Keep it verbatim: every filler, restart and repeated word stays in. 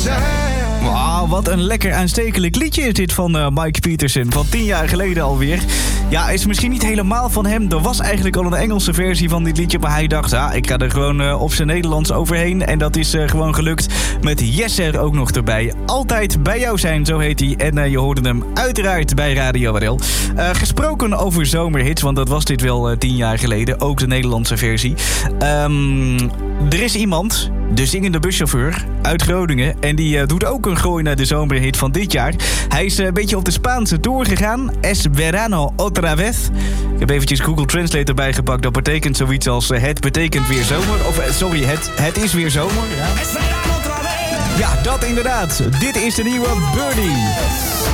Wauw, wat een lekker aanstekelijk liedje is dit van uh, Mike Peterson. Van tien jaar geleden alweer. Ja, is misschien niet helemaal van hem. Er was eigenlijk al een Engelse versie van dit liedje. Maar hij dacht, ja, ik ga er gewoon uh, op zijn Nederlands overheen. En dat is uh, gewoon gelukt. Met Yes er ook nog erbij. Altijd bij jou zijn, zo heet hij. En uh, je hoorde hem uiteraard bij Radio Wadel. Uh, gesproken over zomerhits, want dat was dit wel uh, tien jaar geleden. Ook de Nederlandse versie. Um, er is iemand, de zingende buschauffeur uit Groningen. En die uh, doet ook een gooi naar de zomerhit van dit jaar. Hij is uh, een beetje op de Spaanse tour gegaan. Es verano otra vez. Ik heb eventjes Google Translate erbij gepakt. Dat betekent zoiets als uh, het betekent weer zomer. Of uh, sorry, het, het is weer zomer. Ja. Ja, dat inderdaad. Dit is de nieuwe Birdie.